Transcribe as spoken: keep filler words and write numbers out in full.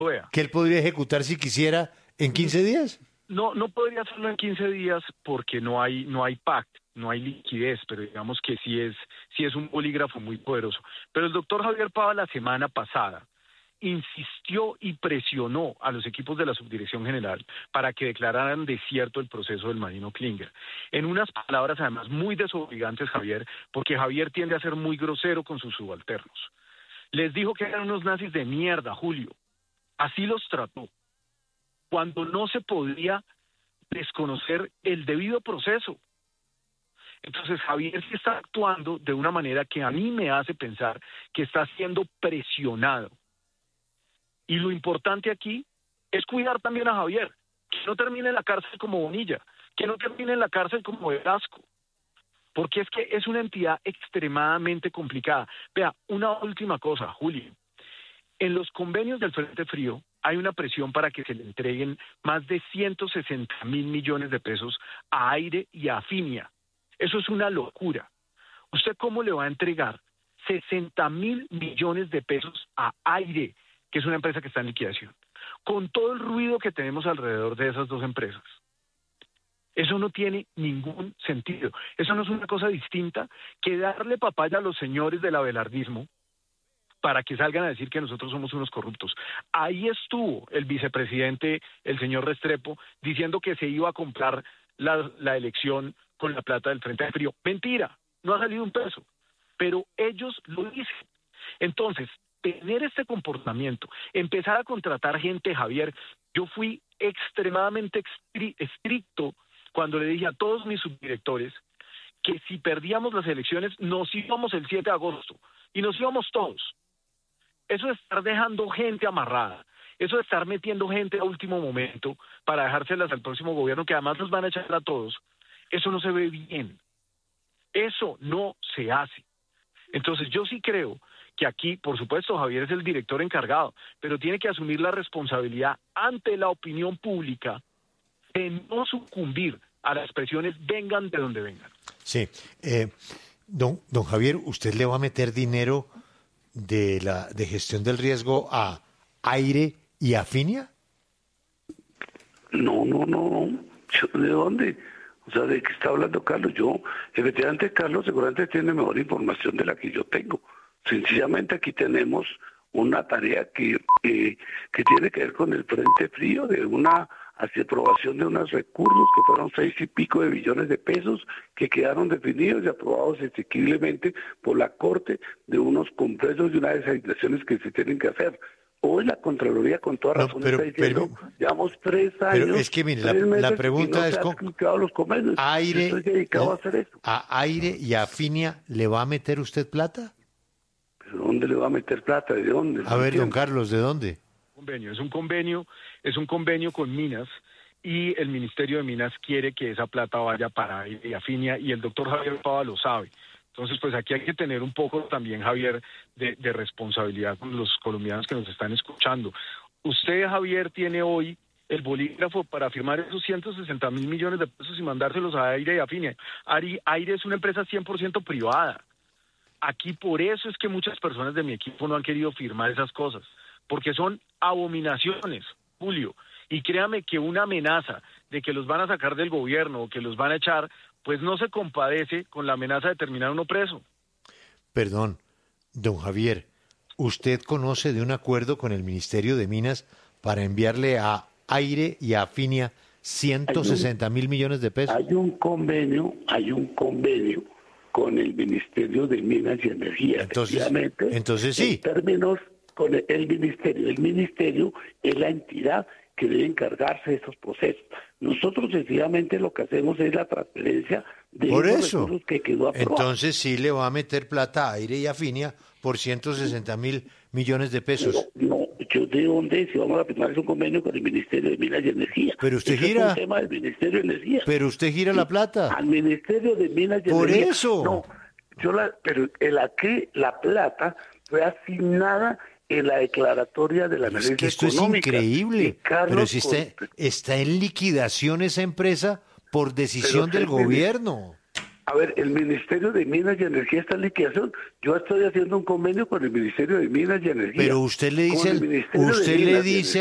vea. ¿Que él podría ejecutar si quisiera en quince días? No, no podría hacerlo en quince días porque no hay, no hay P A C, no hay liquidez, pero digamos que sí es, sí es un bolígrafo muy poderoso. Pero el doctor Javier Pava la semana pasada insistió y presionó a los equipos de la Subdirección General para que declararan desierto el proceso del Marino Klinger. En unas palabras además muy desobligantes, Javier, porque Javier tiende a ser muy grosero con sus subalternos. Les dijo que eran unos nazis de mierda, Julio. Así los trató, cuando no se podía desconocer el debido proceso. Entonces Javier sí está actuando de una manera que a mí me hace pensar que está siendo presionado. Y lo importante aquí es cuidar también a Javier, que no termine en la cárcel como Bonilla, que no termine en la cárcel como Velasco, porque es que es una entidad extremadamente complicada. Vea, una última cosa, Julio. En los convenios del Frente Frío hay una presión para que se le entreguen más de ciento sesenta mil millones de pesos a Aire y a Afinia. Eso es una locura. ¿Usted cómo le va a entregar sesenta mil millones de pesos a Aire, que es una empresa que está en liquidación, con todo el ruido que tenemos alrededor de esas dos empresas? Eso no tiene ningún sentido. Eso no es una cosa distinta que darle papaya a los señores del abelardismo para que salgan a decir que nosotros somos unos corruptos. Ahí estuvo el vicepresidente, el señor Restrepo, diciendo que se iba a comprar la, la elección con la plata del Frente Frío. Mentira, no ha salido un peso, pero ellos lo dicen. Entonces, tener este comportamiento, empezar a contratar gente, Javier, yo fui extremadamente estricto cuando le dije a todos mis subdirectores que si perdíamos las elecciones nos íbamos el siete de agosto y nos íbamos todos. Eso de estar dejando gente amarrada, eso de estar metiendo gente a último momento para dejárselas al próximo gobierno, que además nos van a echar a todos, eso no se ve bien. Eso no se hace. Entonces yo sí creo que aquí, por supuesto, Javier es el director encargado, pero tiene que asumir la responsabilidad ante la opinión pública de no sucumbir a las presiones, vengan de donde vengan. Sí. Eh, don, don Javier, ¿usted le va a meter dinero de la de gestión del riesgo a Aire y Afinia? No, no, no. ¿De dónde? O sea, ¿de qué está hablando Carlos? Yo, efectivamente, Carlos seguramente tiene mejor información de la que yo tengo. Sencillamente aquí tenemos una tarea que, que, que tiene que ver con el Frente Frío, de una aprobación de unos recursos que fueron seis y pico de billones de pesos que quedaron definidos y aprobados exequiblemente por la Corte, de unos compresos y unas designaciones que se tienen que hacer. Hoy la Contraloría con toda razón no, pero, está diciendo, pero, llevamos tres años, pero es que mire, la, la pregunta no es se con los convenios. Aire, Estoy dedicado no, a hacer eso. ¿A Aire y a Afinia le va a meter usted plata? ¿De dónde le va a meter plata? ¿De dónde? A ver, don Carlos, ¿de dónde? Convenio. Es un convenio, es un convenio con Minas y el Ministerio de Minas quiere que esa plata vaya para Afinia y el doctor Javier Pava lo sabe. Entonces, pues aquí hay que tener un poco también, Javier, de, de responsabilidad con los colombianos que nos están escuchando. Usted, Javier, tiene hoy el bolígrafo para firmar esos ciento sesenta mil millones de pesos y mandárselos a Aire y Afinia. Aire es una empresa cien por ciento privada. Aquí por eso es que muchas personas de mi equipo no han querido firmar esas cosas, porque son abominaciones, Julio. Y créame que una amenaza de que los van a sacar del gobierno o que los van a echar, pues no se compadece con la amenaza de terminar uno preso. Perdón, don Javier, ¿usted conoce de un acuerdo con el Ministerio de Minas para enviarle a Aire y a Afinia ciento sesenta mil millones de pesos? Hay un convenio, hay un convenio con el Ministerio de Minas y Energía. Entonces, entonces sí. En términos con el, el Ministerio. El Ministerio es la entidad que debe encargarse de esos procesos. Nosotros sencillamente lo que hacemos es la transferencia de por esos eso. recursos que quedó aprobado. Entonces sí le va a meter plata a Aire y Afinia por ciento sesenta mil millones de pesos. No, no, yo de dónde, si vamos a firmar un convenio con el Ministerio de Minas y Energía. Pero usted Eso gira. Es un tema del Ministerio de Energía. Pero usted gira sí, la plata. Al Ministerio de Minas y por Energía. Por eso. No, yo la, pero el aquí la plata fue asignada en la declaratoria de la pero emergencia es que esto económica. es increíble. Pero si está, con... está en liquidación esa empresa por decisión del gobierno. A ver, el Ministerio de Minas y Energía está en liquidación. Yo estoy haciendo un convenio con el Ministerio de Minas y Energía. Pero usted le dice, Con el al- Ministerio de usted le Minas y dice